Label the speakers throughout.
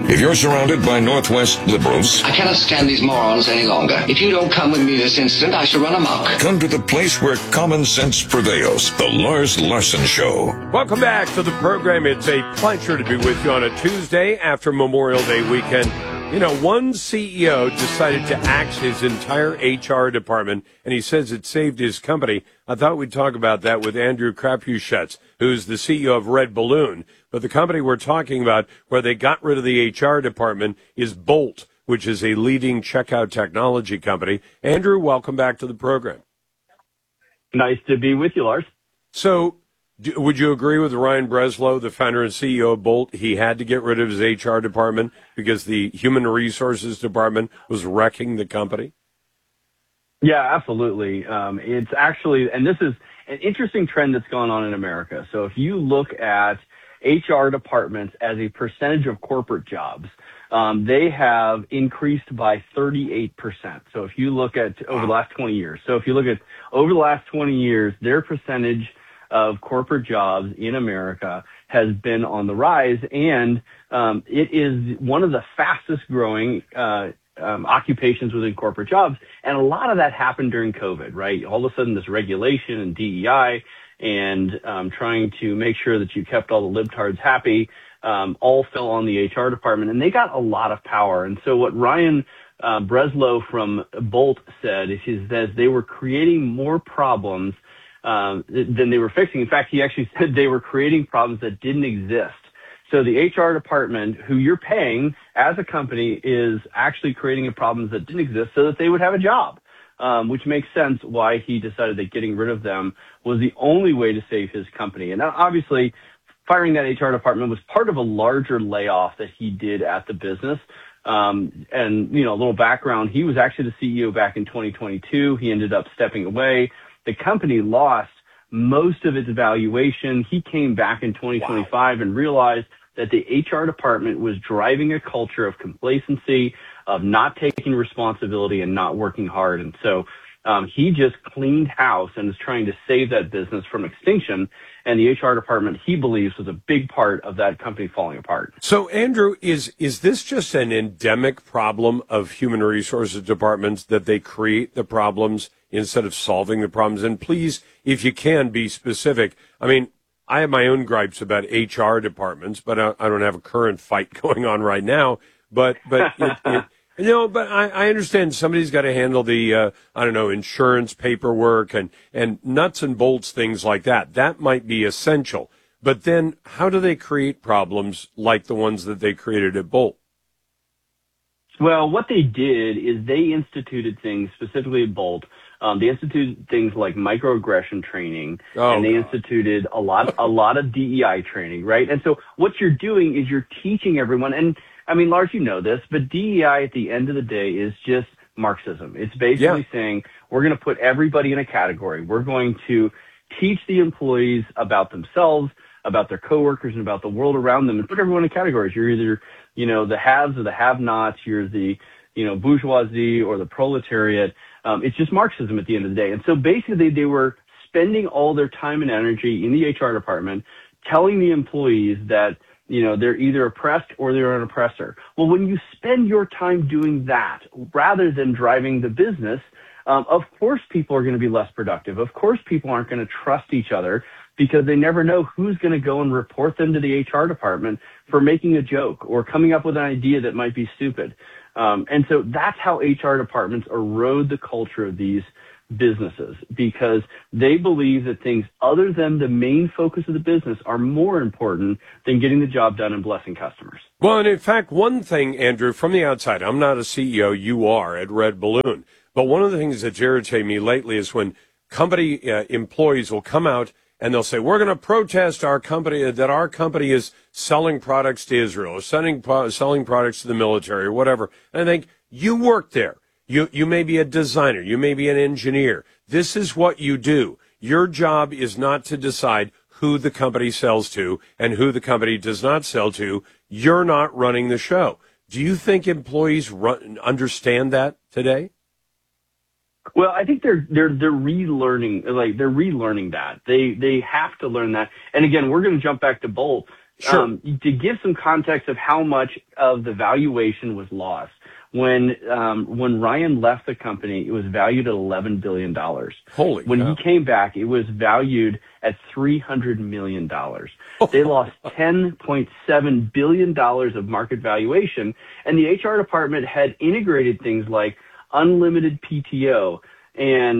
Speaker 1: If you're surrounded by Northwest liberals,
Speaker 2: I cannot stand these morons any longer. If you don't come with me this instant, I shall run amok.
Speaker 1: come to the place where common sense prevails. The Lars Larson Show.
Speaker 3: Welcome back to the program. It's a pleasure to be with you on a Tuesday after Memorial Day weekend. You know, one CEO decided to axe his entire HR department, and he says it saved his company. I thought we'd talk about that with Andrew Krapushets, who's the CEO of Red Balloon. But the company we're talking about where they got rid of the HR department is Bolt, which is a leading checkout technology company. Andrew, welcome back to the program.
Speaker 4: Nice to be with you, Lars.
Speaker 3: So, would you agree with Ryan Breslow, the founder and CEO of Bolt? He had to get rid of his HR department because the human resources department was wrecking the company?
Speaker 4: Yeah, absolutely. It's actually, and this is an interesting trend that's gone on in America. So if you look at HR departments as a percentage of corporate jobs, they have increased by 38%. So if you look at over the last 20 years, their percentage of corporate jobs in America has been on the rise, and it is one of the fastest growing occupations within corporate jobs. And a lot of that happened during COVID, right? All of a sudden, this regulation and DEI and trying to make sure that you kept all the libtards happy all fell on the HR department, and they got a lot of power. And so what Ryan Breslow from Bolt said is that they were creating more problems than they were fixing. In fact, he actually said they were creating problems that didn't exist. So the HR department, who you're paying as a company, is actually creating problems that didn't exist so that they would have a job, which makes sense why he decided that getting rid of them was the only way to save his company. And obviously, firing that HR department was part of a larger layoff that he did at the business. And, you know, a little background, he was actually the CEO back in 2022. He ended up stepping away. The company lost most of its valuation. He came back in 2025 and realized that the HR department was driving a culture of complacency, of not taking responsibility and not working hard. And so he just cleaned house and is trying to save that business from extinction. And the HR department, he believes, was a big part of that company falling apart.
Speaker 3: So, Andrew, is this just an endemic problem of human resources departments that they create the problems instead of solving the problems? And please, if you can, be specific. I mean, I have my own gripes about HR departments, but I don't have a current fight going on right now. But I understand somebody's got to handle the, insurance paperwork and nuts and bolts, things like that. That might be essential. But then how do they create problems like the ones that they created at Bolt?
Speaker 4: Well, what they did is they instituted things, specifically at Bolt. They instituted things like microaggression training, and they instituted a lot of DEI training, right? And so what you're doing is you're teaching everyone, and I mean, Lars, you know this, but DEI at the end of the day is just Marxism. It's basically saying we're going to put everybody in a category. We're going to teach the employees about themselves, about their coworkers, and about the world around them, and put everyone in categories. You're either, the haves or the have-nots. You're the, bourgeoisie or the proletariat. It's just Marxism at the end of the day. And so basically they were spending all their time and energy in the HR department telling the employees that, they're either oppressed or they're an oppressor. Well, when you spend your time doing that rather than driving the business, of course people are going to be less productive. Of course people aren't going to trust each other because they never know who's going to go and report them to the HR department for making a joke or coming up with an idea that might be stupid. And so that's how HR departments erode the culture of these businesses, because they believe that things other than the main focus of the business are more important than getting the job done and blessing customers.
Speaker 3: Well, and in fact, one thing, Andrew, from the outside, I'm not a CEO, you are at Red Balloon, but one of the things that's irritated me lately is when company employees will come out and they'll say, we're going to protest our company is selling products to Israel or selling products to the military or whatever. And I think, you work there. You may be a designer. You may be an engineer. This is what you do. Your job is not to decide who the company sells to and who the company does not sell to. You're not running the show. Do you think employees understand that today?
Speaker 4: Well, I think they're relearning, they're relearning that. They have to learn that. And again, we're going to jump back to Bolt.
Speaker 3: Sure.
Speaker 4: To give some context of how much of the valuation was lost, when Ryan left the company, it was valued at $11 billion.
Speaker 3: Holy
Speaker 4: When
Speaker 3: cow.
Speaker 4: he came back, it was valued at $300 million. They lost $10.7 billion of market valuation, and the HR department had integrated things like unlimited PTO and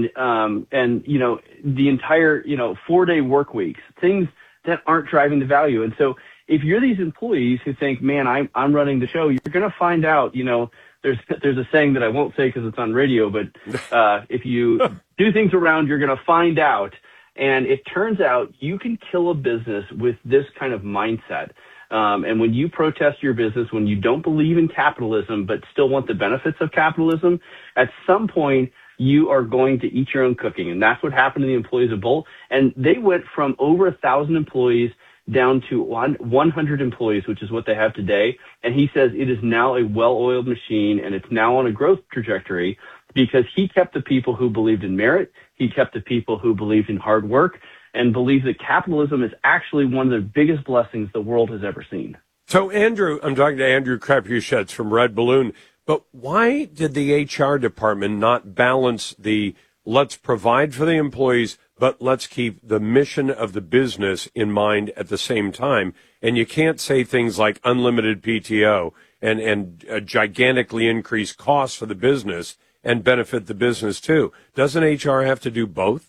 Speaker 4: the entire 4-day work weeks, things that aren't driving the value. And so if you're these employees who think, man, I'm running the show, you're going to find out, there's a saying that I won't say because it's on radio, but if you do things around, you're going to find out. And it turns out you can kill a business with this kind of mindset. And when you protest your business, when you don't believe in capitalism but still want the benefits of capitalism, at some point you are going to eat your own cooking. And that's what happened to the employees of Bolt. And they went from over 1,000 employees down to 100 employees, which is what they have today. And he says it is now a well-oiled machine, and it's now on a growth trajectory because he kept the people who believed in merit. He kept the people who believed in hard work and believed that capitalism is actually one of the biggest blessings the world has ever seen.
Speaker 3: So, Andrew, I'm talking to Andrew Krepuschetz from Red Balloon, but why did the HR department not balance the let's provide for the employees, but let's keep the mission of the business in mind at the same time? And you can't say things like unlimited PTO and gigantically increase costs for the business and benefit the business too. Doesn't HR have to do both?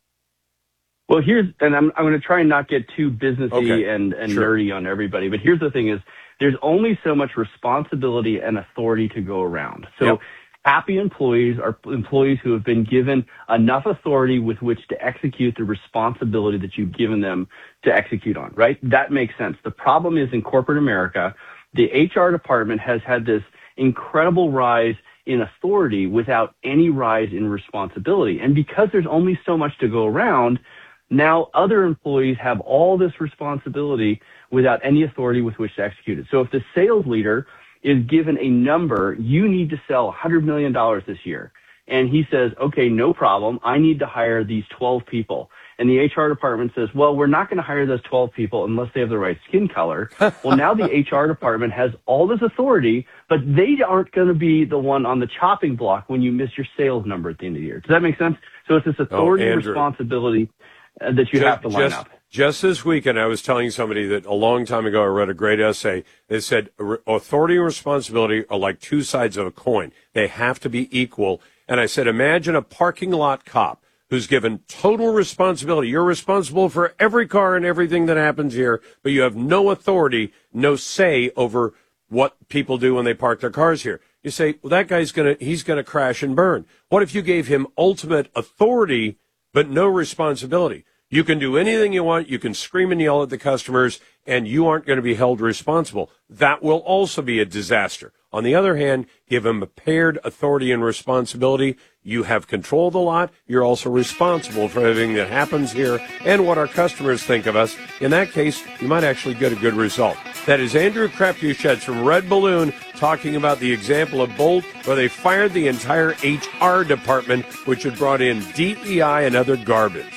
Speaker 4: Well, I'm going to try and not get too businessy and
Speaker 3: Sure.
Speaker 4: nerdy on everybody, but here's the thing is there's only so much responsibility and authority to go around. So
Speaker 3: Yep.
Speaker 4: Happy employees are employees who have been given enough authority with which to execute the responsibility that you've given them to execute on, right? That makes sense. The problem is in corporate America, the HR department has had this incredible rise in authority without any rise in responsibility. And because there's only so much to go around, now other employees have all this responsibility without any authority with which to execute it. So if the sales leader is given a number, you need to sell $100 million this year. And he says, okay, no problem. I need to hire these 12 people. And the HR department says, well, we're not going to hire those 12 people unless they have the right skin color. Well, now the HR department has all this authority, but they aren't going to be the one on the chopping block when you miss your sales number at the end of the year. Does that make sense? So it's this authority and responsibility that you have to line up.
Speaker 3: Just this weekend, I was telling somebody that a long time ago I read a great essay that said authority and responsibility are like two sides of a coin. They have to be equal. And I said, imagine a parking lot cop who's given total responsibility. You're responsible for every car and everything that happens here, but you have no authority, no say over what people do when they park their cars here. You say, well, that guy's he's gonna crash and burn. What if you gave him ultimate authority, but no responsibility? You can do anything you want. You can scream and yell at the customers, and you aren't going to be held responsible. That will also be a disaster. On the other hand, give them a paired authority and responsibility. You have control of the lot. You're also responsible for everything that happens here and what our customers think of us. In that case, you might actually get a good result. That is Andrew Krepuschetz from Red Balloon talking about the example of Bolt, where they fired the entire HR department, which had brought in DEI and other garbage.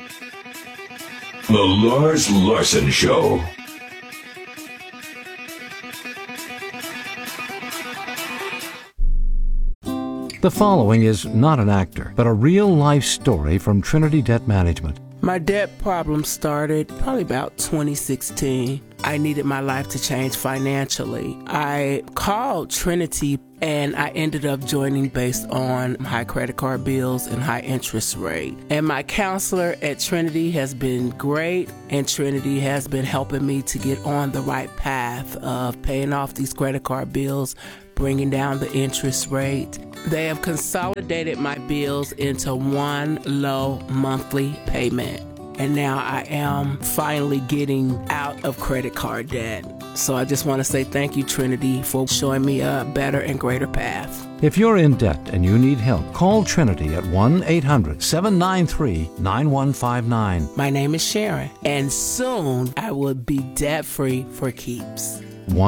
Speaker 1: The Lars Larson Show.
Speaker 5: The following is not an actor, but a real-life story from Trinity Debt Management.
Speaker 6: My debt problem started probably about 2016. I needed my life to change financially. I called Trinity and I ended up joining based on high credit card bills and high interest rate. And my counselor at Trinity has been great, and Trinity has been helping me to get on the right path of paying off these credit card bills, bringing down the interest rate. They have consolidated my bills into one low monthly payment. And now I am finally getting out of credit card debt. So I just want to say thank you, Trinity, for showing me a better and greater path.
Speaker 5: If you're in debt and you need help, call Trinity at 1-800-793-9159.
Speaker 6: My name is Sharon, and soon I will be debt-free for keeps.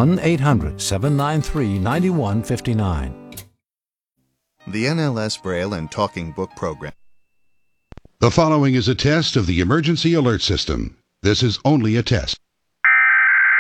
Speaker 5: 1-800-793-9159.
Speaker 7: The NLS Braille and Talking Book Program.
Speaker 8: The following is a test of the emergency alert system. This is only a test.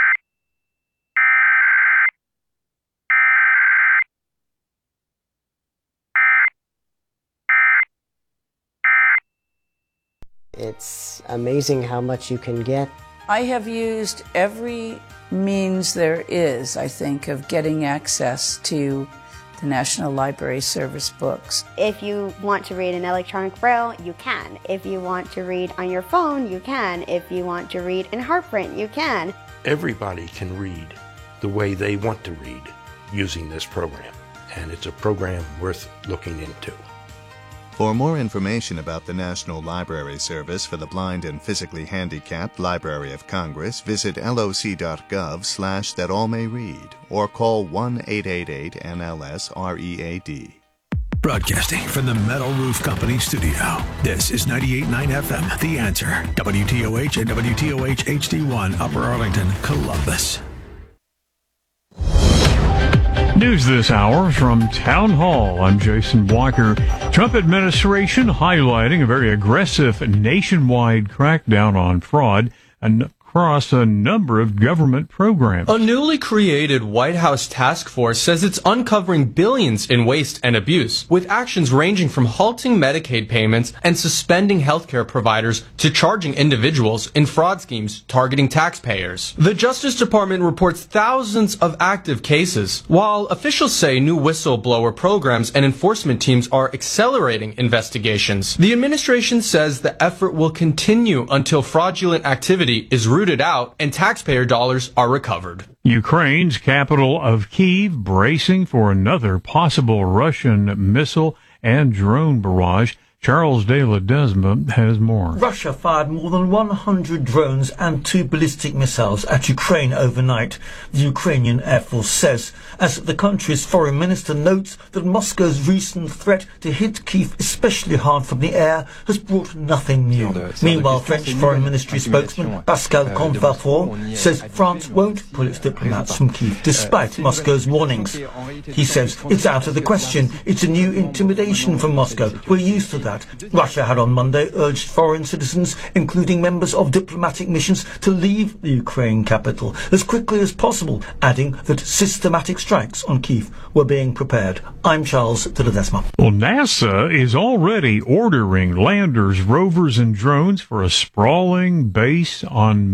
Speaker 8: It's amazing how much you can get.
Speaker 9: I have used every means there is, I think, of getting access to the National Library Service books.
Speaker 10: If you want to read in electronic braille, you can. If you want to read on your phone, you can. If you want to read in heart print, you can.
Speaker 11: Everybody can read the way they want to read using this program, and it's a program worth looking into.
Speaker 7: For more information about the National Library Service for the Blind and Physically Handicapped Library of Congress, visit loc.gov/thatallmayread or call 1-888-NLS-READ.
Speaker 12: Broadcasting from the Metal Roof Company studio, this is 98.9 FM, The Answer, WTOH and WTOH HD1, Upper Arlington, Columbus.
Speaker 13: News this hour from Town Hall. I'm Jason Walker. Trump administration highlighting a very aggressive nationwide crackdown on fraud across a number of government programs.
Speaker 14: A newly created White House task force says it's uncovering billions in waste and abuse, with actions ranging from halting Medicaid payments and suspending healthcare providers to charging individuals in fraud schemes targeting taxpayers. The Justice Department reports thousands of active cases, while officials say new whistleblower programs and enforcement teams are accelerating investigations. The administration says the effort will continue until fraudulent activity is rooted out and taxpayer dollars are recovered.
Speaker 13: Ukraine's capital of Kyiv bracing for another possible Russian missile and drone barrage. Charles de Ledesma has more.
Speaker 15: Russia fired more than 100 drones and 2 ballistic missiles at Ukraine overnight, the Ukrainian Air Force says, as the country's foreign minister notes that Moscow's recent threat to hit Kyiv especially hard from the air has brought nothing new. Meanwhile, French Foreign Ministry spokesman Pascal Confavor says France won't pull its diplomats from Kyiv despite Moscow's warnings. He says it's out of the question. It's a new intimidation from Moscow. We're used to that. Russia had on Monday urged foreign citizens, including members of diplomatic missions, to leave the Ukraine capital as quickly as possible, adding that systematic strikes on Kyiv were being prepared. I'm Charles de Ledesma.
Speaker 13: Well, NASA is already ordering landers, rovers, and drones for a sprawling base on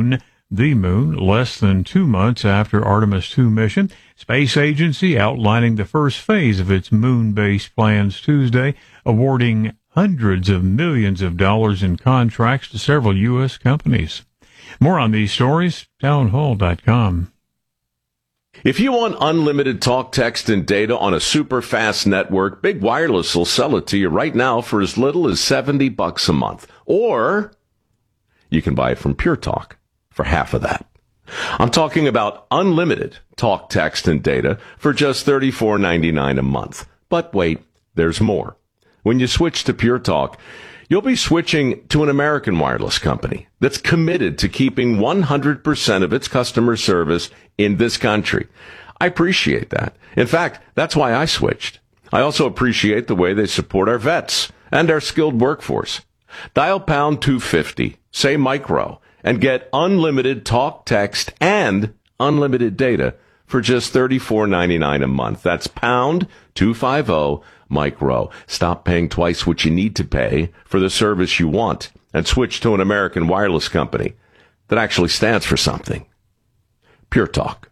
Speaker 13: the moon, less than 2 months after Artemis 2 mission. Space Agency outlining the first phase of its moon base plans Tuesday, awarding hundreds of millions of dollars in contracts to several U.S. companies. More on these stories, townhall.com.
Speaker 16: If you want unlimited talk, text, and data on a super fast network, Big Wireless will sell it to you right now for as little as $70 a month. Or you can buy it from Pure Talk for half of that. I'm talking about unlimited talk, text, and data for just $34.99 a month. But wait, there's more. When you switch to Pure Talk, you'll be switching to an American wireless company that's committed to keeping 100% of its customer service in this country. I appreciate that. In fact, that's why I switched. I also appreciate the way they support our vets and our skilled workforce. Dial pound 250, say micro, and get unlimited talk, text, and unlimited data for just $34.99 a month. That's pound 250 micro. Stop paying twice what you need to pay for the service you want and switch to an American wireless company that actually stands for something. Pure Talk.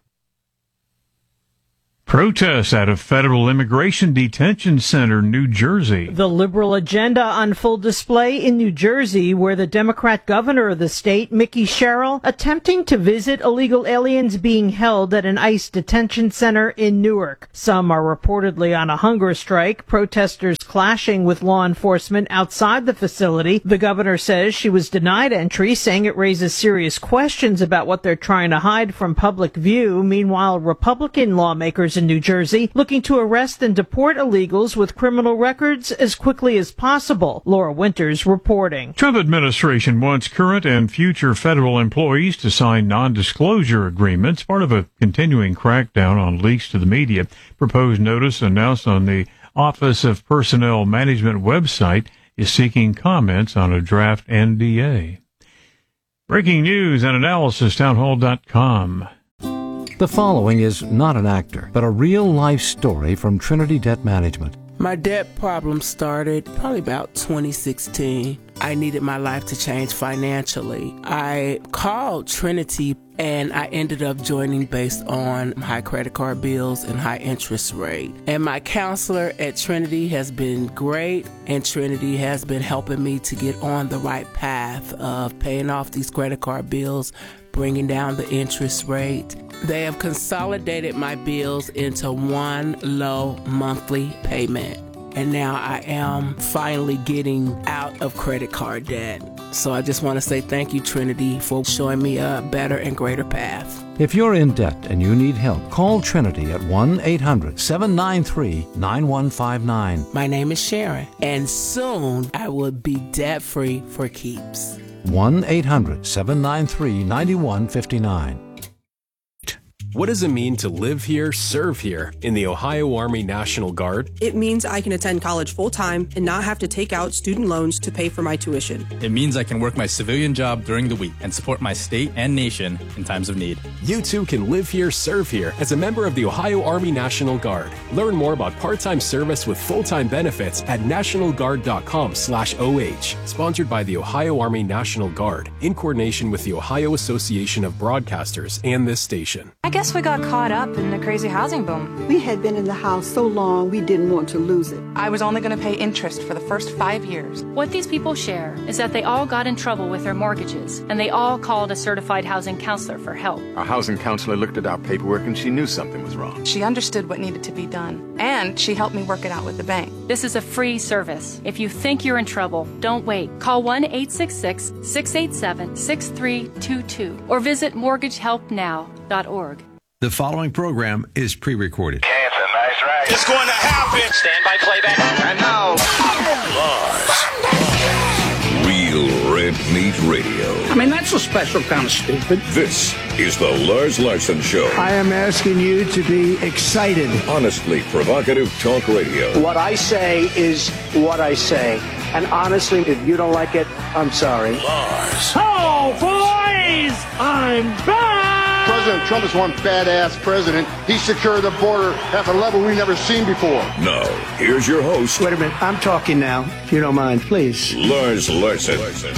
Speaker 13: Protests at a federal immigration detention center, New Jersey.
Speaker 17: The liberal agenda on full display in New Jersey, where the Democrat governor of the state, Mickey Sherrill, attempting to visit illegal aliens being held at an ICE detention center in Newark. Some are reportedly on a hunger strike, protesters clashing with law enforcement outside the facility. The governor says she was denied entry, saying it raises serious questions about what they're trying to hide from public view. Meanwhile, Republican lawmakers in New Jersey looking to arrest and deport illegals with criminal records as quickly as possible. Laura Winters reporting.
Speaker 13: Trump administration wants current and future federal employees to sign non-disclosure agreements, part of a continuing crackdown on leaks to the media. Proposed notice announced on the Office of Personnel Management website is seeking comments on a draft NDA. Breaking news and analysis, townhall.com.
Speaker 5: The following is not an actor, but a real-life story from Trinity Debt Management.
Speaker 6: My debt problem started probably about 2016. I needed my life to change financially. I called Trinity and I ended up joining based on high credit card bills and high interest rate. And my counselor at Trinity has been great, and Trinity has been helping me to get on the right path of paying off these credit card bills, bringing down the interest rate. They have consolidated my bills into one low monthly payment. And now I am finally getting out of credit card debt. So I just want to say thank you, Trinity, for showing me a better and greater path.
Speaker 5: If you're in debt and you need help, call Trinity at 1-800-793-9159.
Speaker 6: My name is Sharon, and soon I will be debt-free for keeps.
Speaker 5: 1-800-793-9159.
Speaker 18: What does it mean to live here, serve here in the Ohio Army National Guard?
Speaker 19: It means I can attend college full-time and not have to take out student loans to pay for my tuition.
Speaker 20: It means I can work my civilian job during the week and support my state and nation in times of need.
Speaker 18: You too can live here, serve here as a member of the Ohio Army National Guard. Learn more about part-time service with full-time benefits at nationalguard.com/OH. Sponsored by the Ohio Army National Guard in coordination with the Ohio Association of Broadcasters and this station.
Speaker 21: I guess we got caught up in the crazy housing boom.
Speaker 22: We had been in the house so long, we didn't want to lose it.
Speaker 21: I was only going to pay interest for the first 5 years.
Speaker 23: What these people share is that they all got in trouble with their mortgages, and they all called a certified housing counselor for help.
Speaker 24: Our housing counselor looked at our paperwork and she knew something was wrong.
Speaker 21: She understood what needed to be done, and she helped me work it out with the bank.
Speaker 23: This is a free service. If you think you're in trouble, don't wait. Call 1-866-687-6322 or visit mortgagehelpnow.org.
Speaker 12: The following program is pre-recorded.
Speaker 25: Okay, it's a nice ride. It's going to happen. Stand by playback. And now,
Speaker 1: Lars. Real Red Meat Radio.
Speaker 26: I mean, that's a special kind of stupid.
Speaker 1: This is the Lars Larson Show.
Speaker 26: I am asking you to be excited.
Speaker 1: Honestly provocative talk radio.
Speaker 27: What I say is what I say. And honestly, if you don't like it, I'm sorry.
Speaker 1: Lars.
Speaker 26: Oh, boys! I'm back!
Speaker 28: President Trump is one badass president. He secured the border at a level we've never seen before.
Speaker 1: Now, here's your host.
Speaker 26: Wait a minute. I'm talking now, if you don't mind, please.
Speaker 1: Lars Larson.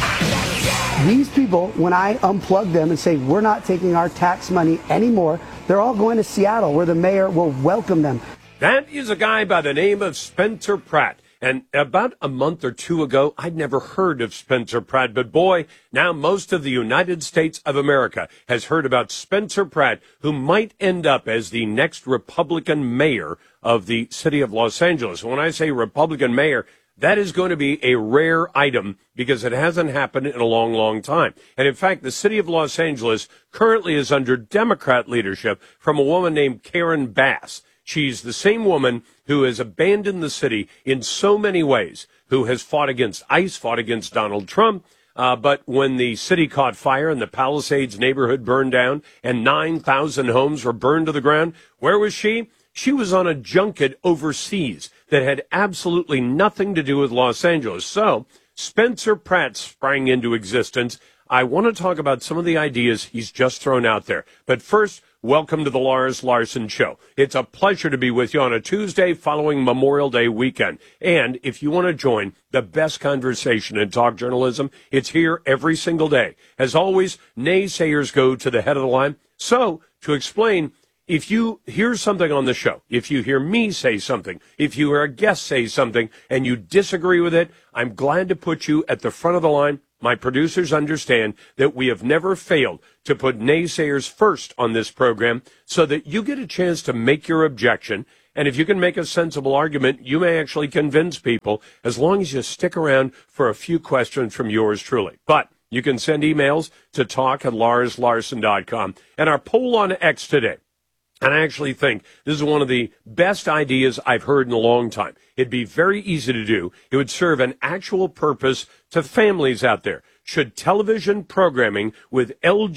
Speaker 27: These people, when I unplug them and say, we're not taking our tax money anymore, they're all going to Seattle, where the mayor will welcome them.
Speaker 3: That is a guy by the name of Spencer Pratt. And about a month or two ago, I'd never heard of Spencer Pratt. But boy, now most of the United States of America has heard about Spencer Pratt, who might end up as the next Republican mayor of the city of Los Angeles. When I say Republican mayor, that is going to be a rare item because it hasn't happened in a long, long time. And in fact, the city of Los Angeles currently is under Democrat leadership from a woman named Karen Bass. She's the same woman who has abandoned the city in so many ways, who has fought against ICE, fought against Donald Trump. But when the city caught fire and the Palisades neighborhood burned down and 9,000 homes were burned to the ground, where was she? She was on a junket overseas that had absolutely nothing to do with Los Angeles. So Spencer Pratt sprang into existence. I want to talk about some of the ideas he's just thrown out there. But first, welcome to the Lars Larson Show. It's a pleasure to be with you on a Tuesday following Memorial Day weekend. And if you want to join the best conversation in talk journalism, it's here every single day. As always, naysayers go to the head of the line. So, to explain, if you hear something on the show, if you hear me say something, if you hear a guest say something, and you disagree with it, I'm glad to put you at the front of the line. My producers understand that we have never failed to put naysayers first on this program so that you get a chance to make your objection. And if you can make a sensible argument, you may actually convince people as long as you stick around for a few questions from yours truly. But you can send emails to talk@larslarson.com. And our poll on X today, and I actually think this is one of the best ideas I've heard in a long time. It'd be very easy to do. It would serve an actual purpose to families out there. Should television programming with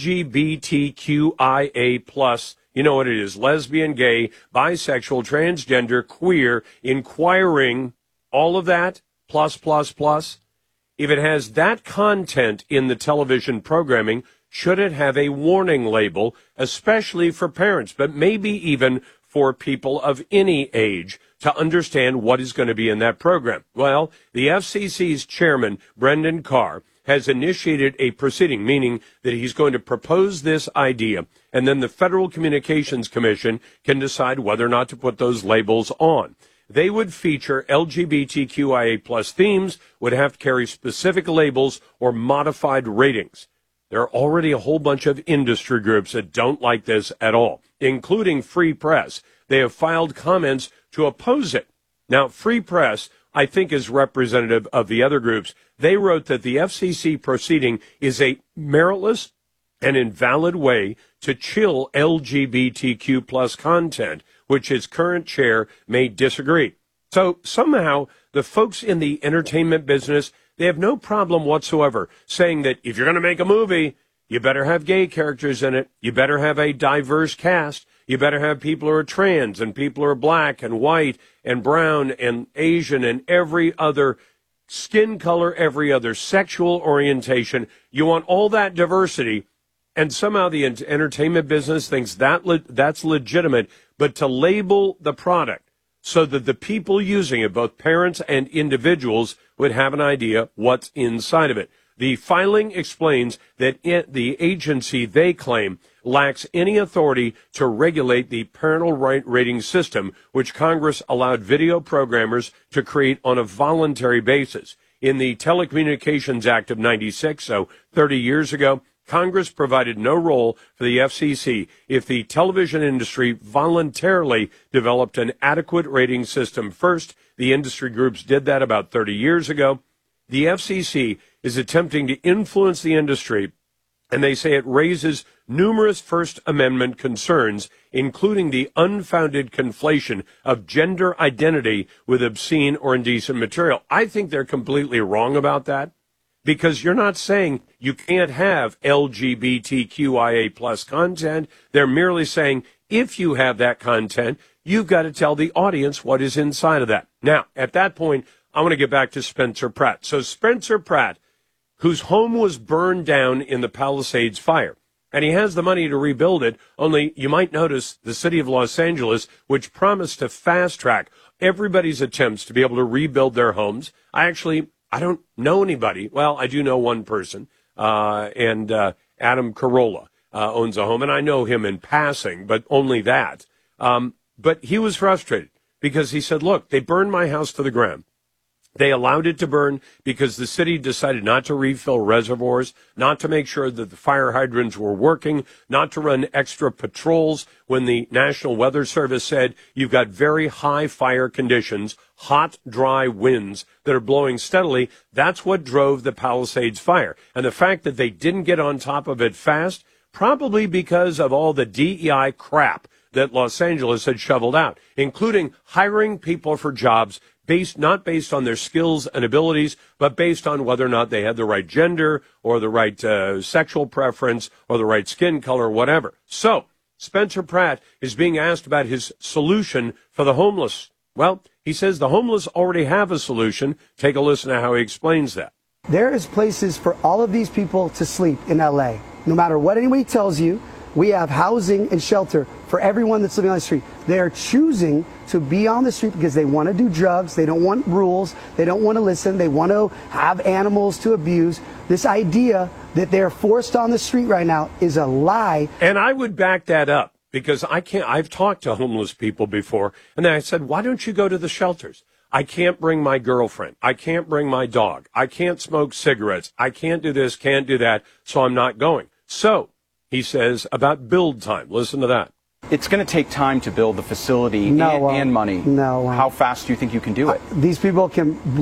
Speaker 3: LGBTQIA+, you know what it is, lesbian, gay, bisexual, transgender, queer, inquiring, all of that, plus, if it has that content in the television programming, should it have a warning label, especially for parents, but maybe even for people of any age, to understand what is going to be in that program. Well, the FCC's chairman, Brendan Carr, has initiated a proceeding, meaning that he's going to propose this idea, and then the Federal Communications Commission can decide whether or not to put those labels on. They would feature LGBTQIA plus themes, would have to carry specific labels or modified ratings. There are already a whole bunch of industry groups that don't like this at all, including Free Press. They have filed comments to oppose it. Now, Free Press, I think, is representative of the other groups. They wrote that the FCC proceeding is a meritless and invalid way to chill LGBTQ plus content, which its current chair may disagree. So somehow the folks in the entertainment business, they have no problem whatsoever saying that if you're going to make a movie, you better have gay characters in it. You better have a diverse cast. You better have people who are trans and people who are black and white and brown and Asian and every other skin color, every other sexual orientation. You want all that diversity. And somehow the entertainment business thinks that's legitimate, but to label the product so that the people using it, both parents and individuals, would have an idea what's inside of it. The filing explains that the agency, they claim, lacks any authority to regulate the parental rating system, which Congress allowed video programmers to create on a voluntary basis. In the Telecommunications Act of 96, so 30 years ago, Congress provided no role for the FCC if the television industry voluntarily developed an adequate rating system first. The industry groups did that about 30 years ago. The FCC is attempting to influence the industry, and they say it raises numerous First Amendment concerns, including the unfounded conflation of gender identity with obscene or indecent material. I think they're completely wrong about that, because you're not saying you can't have LGBTQIA plus content. They're merely saying if you have that content, you've got to tell the audience what is inside of that. Now, at that point, I want to get back to Spencer Pratt. So Spencer Pratt, whose home was burned down in the Palisades fire, and he has the money to rebuild it, only you might notice the city of Los Angeles, which promised to fast-track everybody's attempts to be able to rebuild their homes. I don't know anybody. Well, I do know one person, and Adam Carolla owns a home, and I know him in passing, but only that. But he was frustrated because he said, look, they burned my house to the ground. They allowed it to burn because the city decided not to refill reservoirs, not to make sure that the fire hydrants were working, not to run extra patrols when the National Weather Service said you've got very high fire conditions, hot, dry winds that are blowing steadily. That's what drove the Palisades fire. And the fact that they didn't get on top of it fast, probably because of all the DEI crap that Los Angeles had shoveled out, including hiring people for jobs not based on their skills and abilities, but based on whether or not they had the right gender or the right sexual preference or the right skin color, whatever. So Spencer Pratt is being asked about his solution for the homeless. Well, he says the homeless already have a solution. Take a listen to how he explains that.
Speaker 27: There is places for all of these people to sleep in LA. No matter what anybody tells you, we have housing and shelter for everyone that's living on the street. They are choosing to be on the street because they want to do drugs. They don't want rules. They don't want to listen. They want to have animals to abuse. This idea that they're forced on the street right now is a lie.
Speaker 3: And I would back that up because I've talked to homeless people before, and then I said, why don't you go to the shelters? I can't bring my girlfriend. I can't bring my dog. I can't smoke cigarettes. I can't do this, can't do that, so I'm not going. So he says about build time. Listen to that.
Speaker 2: It's going to take time to build the facility and money.
Speaker 27: No.
Speaker 2: How fast do you think you can do it?
Speaker 27: These people can